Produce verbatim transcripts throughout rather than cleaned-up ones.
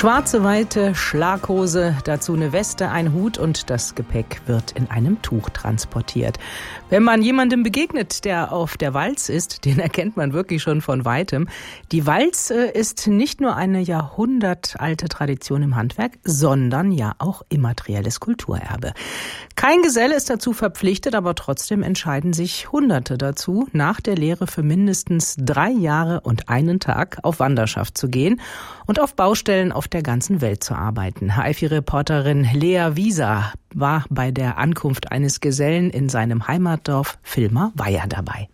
Schwarze weite Schlaghose, dazu eine Weste, ein Hut und das Gepäck wird in einem Tuch transportiert. Wenn man jemandem begegnet, der auf der Walz ist, den erkennt man wirklich schon von Weitem. Die Walz ist nicht nur eine jahrhundertalte Tradition im Handwerk, sondern ja auch immaterielles Kulturerbe. Kein Geselle ist dazu verpflichtet, aber trotzdem entscheiden sich Hunderte dazu, nach der Lehre für mindestens drei Jahre und einen Tag auf Wanderschaft zu gehen und auf Baustellen auf der ganzen Welt zu arbeiten. H F I-Reporterin Lea Wieser war bei der Ankunft eines Gesellen in seinem Heimatdorf Villmar-Weyer dabei.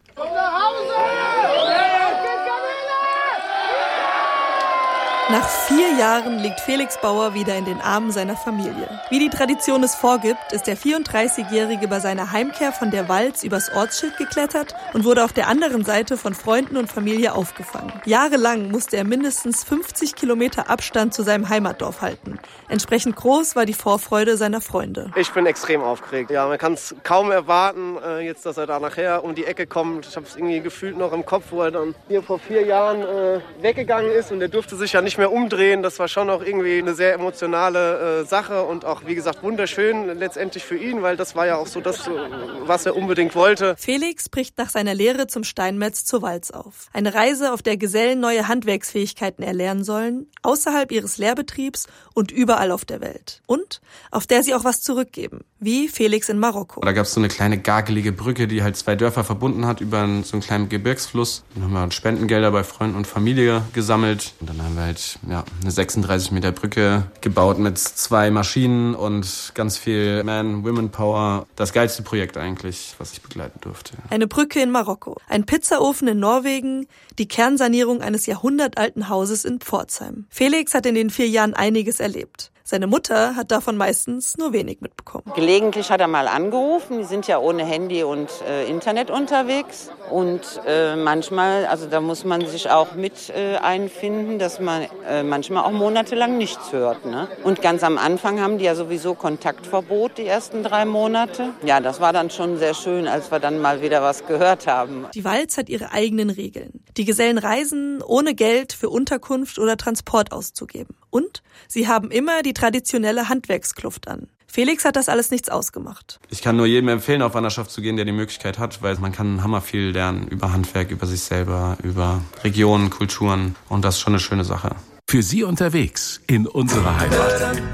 Nach vier Jahren liegt Felix Bauer wieder in den Armen seiner Familie. Wie die Tradition es vorgibt, ist der vierunddreißigjährige bei seiner Heimkehr von der Walz übers Ortsschild geklettert und wurde auf der anderen Seite von Freunden und Familie aufgefangen. Jahrelang musste er mindestens fünfzig Kilometer Abstand zu seinem Heimatdorf halten. Entsprechend groß war die Vorfreude seiner Freunde. Ich bin extrem aufgeregt. Ja, man kann es kaum erwarten, jetzt, dass er da nachher um die Ecke kommt. Ich habe es irgendwie gefühlt noch im Kopf, wo er dann hier vor vier Jahren äh, weggegangen ist und er durfte sich ja nicht mehr umdrehen. Das war schon auch irgendwie eine sehr emotionale äh, Sache und auch, wie gesagt, wunderschön letztendlich für ihn, weil das war ja auch so das, was er unbedingt wollte. Felix bricht nach seiner Lehre zum Steinmetz zur Walz auf. Eine Reise, auf der Gesellen neue Handwerksfähigkeiten erlernen sollen, außerhalb ihres Lehrbetriebs und überall auf der Welt. Und auf der sie auch was zurückgeben, wie Felix in Marokko. Da gab es so eine kleine gagelige Brücke, die halt zwei Dörfer verbunden hat über einen, so einen kleinen Gebirgsfluss. Dann haben wir Spendengelder bei Freunden und Familie gesammelt und dann haben wir halt ja, eine sechsunddreißig Meter Brücke gebaut mit zwei Maschinen und ganz viel Man-Women-Power. Das geilste Projekt eigentlich, was ich begleiten durfte. Eine Brücke in Marokko, ein Pizzaofen in Norwegen, die Kernsanierung eines jahrhundertalten Hauses in Pforzheim. Felix hat in den vier Jahren einiges erlebt. Seine Mutter hat davon meistens nur wenig mitbekommen. Gelegentlich hat er mal angerufen. Die sind ja ohne Handy und äh, Internet unterwegs. Und äh, manchmal, also da muss man sich auch mit äh, einfinden, dass man äh, manchmal auch monatelang nichts hört. Ne? Und ganz am Anfang haben die ja sowieso Kontaktverbot, die ersten drei Monate. Ja, das war dann schon sehr schön, als wir dann mal wieder was gehört haben. Die Walz hat ihre eigenen Regeln. Die Gesellen reisen, ohne Geld für Unterkunft oder Transport auszugeben. Und sie haben immer die traditionelle Handwerkskluft an. Felix hat das alles nichts ausgemacht. Ich kann nur jedem empfehlen, auf Wanderschaft zu gehen, der die Möglichkeit hat, weil man kann hammer viel lernen über Handwerk, über sich selber, über Regionen, Kulturen und das ist schon eine schöne Sache. Für Sie unterwegs in unserer Heimat.